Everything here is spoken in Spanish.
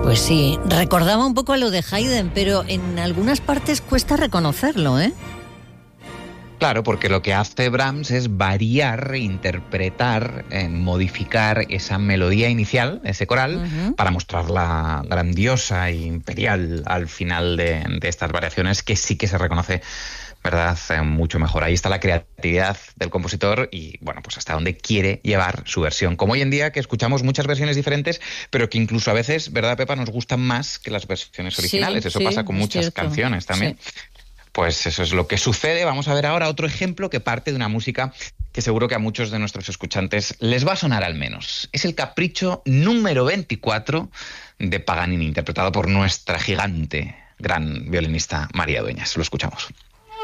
Pues sí, recordaba un poco a lo de Haydn, pero en algunas partes cuesta reconocerlo, ¿eh? Claro, porque lo que hace Brahms es variar, interpretar, modificar esa melodía inicial, ese coral, para mostrarla grandiosa e imperial al final de estas variaciones, que sí que se reconoce, ¿verdad?, mucho mejor. Ahí está la creatividad del compositor y, bueno, pues hasta dónde quiere llevar su versión. Como hoy en día, que escuchamos muchas versiones diferentes, pero que incluso a veces, ¿verdad, Pepa?, nos gustan más que las versiones originales. Eso pasa con muchas canciones también. Sí. Pues eso es lo que sucede. Vamos a ver ahora otro ejemplo que parte de una música que seguro que a muchos de nuestros escuchantes les va a sonar al menos. Es el Capricho número 24 de Paganini, interpretado por nuestra gigante, gran violinista María Dueñas. Lo escuchamos.